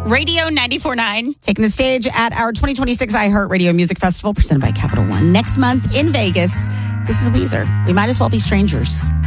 Radio 94.9. Taking the stage at our 2026 iHeartRadio Music Festival presented by Capital One. Next month in Vegas, this is Weezer. We might as well be strangers.